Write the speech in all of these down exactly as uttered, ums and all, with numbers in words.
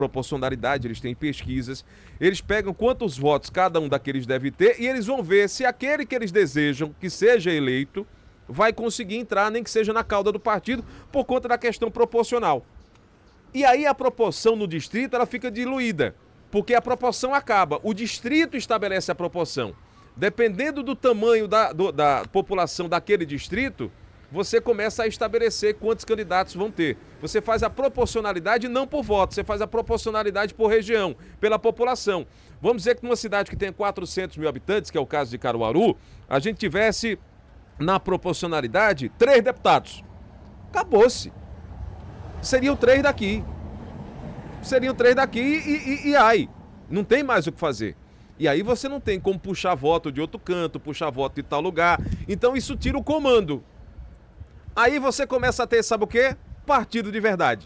proporcionalidade, eles têm pesquisas, eles pegam quantos votos cada um daqueles deve ter e eles vão ver se aquele que eles desejam que seja eleito vai conseguir entrar, nem que seja na cauda do partido, por conta da questão proporcional. E aí a proporção no distrito, ela fica diluída, porque a proporção acaba. O distrito estabelece a proporção. Dependendo do tamanho da, do, da população daquele distrito, você começa a estabelecer quantos candidatos vão ter. Você faz a proporcionalidade não por voto, você faz a proporcionalidade por região, pela população. Vamos dizer que numa cidade que tem quatrocentos mil habitantes, que é o caso de Caruaru, a gente tivesse na proporcionalidade três deputados. Acabou-se. Seriam três daqui. Seriam três daqui e, e, e ai, não tem mais o que fazer. E aí você não tem como puxar voto de outro canto, puxar voto de tal lugar. Então isso tira o comando. Aí você começa a ter, sabe o quê? Partido de verdade.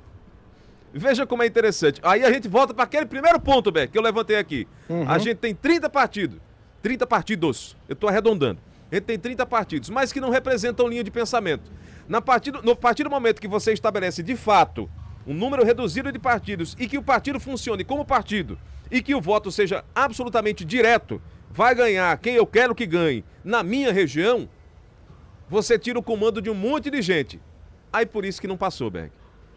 Veja como é interessante. Aí a gente volta para aquele primeiro ponto, Beck, que eu levantei aqui. Uhum. A gente tem trinta partidos. trinta partidos. Eu estou arredondando. A gente tem trinta partidos, mas que não representam linha de pensamento. Na partido, no partir do momento que você estabelece, de fato, um número reduzido de partidos e que o partido funcione como partido e que o voto seja absolutamente direto, vai ganhar quem eu quero que ganhe na minha região, você tira o comando de um monte de gente. Aí por isso que não passou, Berg.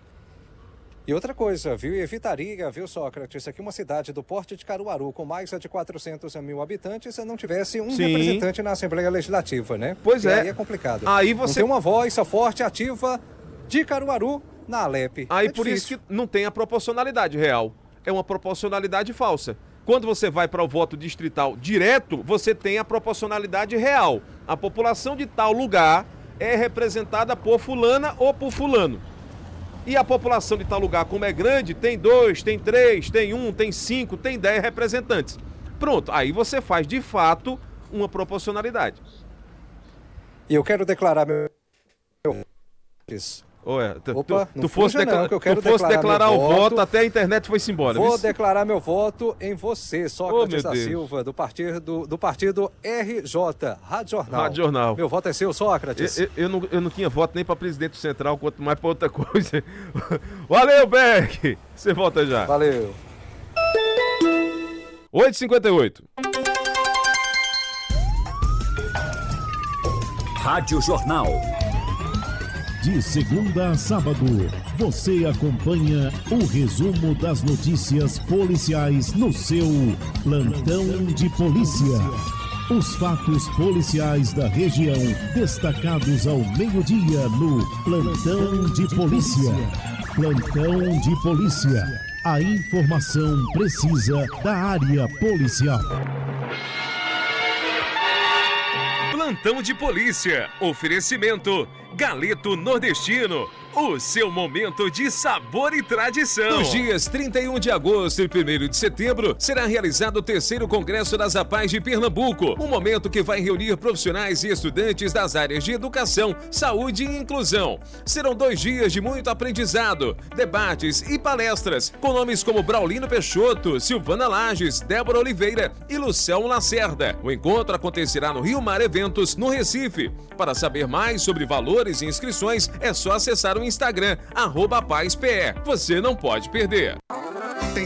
E outra coisa, viu? E evitaria, viu, Sócrates, aqui uma cidade do porte de Caruaru, com mais de quatrocentos mil habitantes, se não tivesse um Sim. representante na Assembleia Legislativa, né? Pois e é. Aí é complicado. Aí você... Não tem uma voz forte, ativa de Caruaru na Alep. Aí é por difícil. isso que não tem a proporcionalidade real. É uma proporcionalidade falsa. Quando você vai para o voto distrital direto, você tem a proporcionalidade real. A população de tal lugar é representada por fulana ou por fulano. E a população de tal lugar, como é grande, tem dois, tem três, tem um, tem cinco, tem dez representantes. Pronto, aí você faz de fato uma proporcionalidade. E eu quero declarar meu... Ué, tu, Opa, tu, não tu fosse, decla... não, que eu quero tu fosse declarar, declarar o voto, voto, até a internet foi-se embora. Vou viu? declarar meu voto em você, Sócrates oh, da Silva, do partido, do partido R J, Rádio Jornal. Rádio Jornal. Meu voto é seu, Sócrates. Eu, eu, eu, não, eu não tinha voto nem para presidente do Central, quanto mais para outra coisa. Valeu, Beck! Você volta já. Valeu. oito e cinquenta e oito. Rádio Jornal. De segunda a sábado, você acompanha o resumo das notícias policiais no seu Plantão de Polícia. Os fatos policiais da região, destacados ao meio-dia no Plantão de Polícia. Plantão de Polícia. A informação precisa da área policial. Plantão de Polícia. Oferecimento Galeto Nordestino. O seu momento de sabor e tradição. Nos dias trinta e um de agosto e primeiro de setembro, será realizado o terceiro Congresso das APAES de Pernambuco. Um momento que vai reunir profissionais e estudantes das áreas de educação, saúde e inclusão. Serão dois dias de muito aprendizado, debates e palestras, com nomes como Braulino Peixoto, Silvana Lages, Débora Oliveira e Luciano Lacerda. O encontro acontecerá no Rio Mar Eventos, no Recife. Para saber mais sobre valores e inscrições, é só acessar o Instagram, arroba PaisPE. Você não pode perder. Tem